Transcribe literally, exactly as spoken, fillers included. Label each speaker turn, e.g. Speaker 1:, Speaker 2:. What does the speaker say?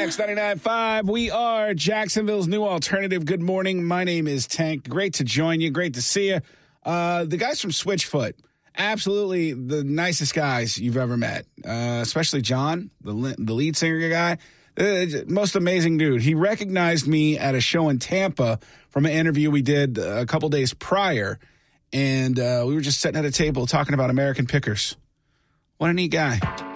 Speaker 1: X ninety-nine point five. We are Jacksonville's new alternative. Good morning. My name is Tank. Great to join you. Great to see you. Uh, the guys from Switchfoot, absolutely the nicest guys you've ever met, uh, especially John, the, the lead singer guy. Uh, most amazing dude. He recognized me at a show in Tampa from an interview we did a couple days prior, and uh, we were just sitting at a table talking about American Pickers. What a neat guy.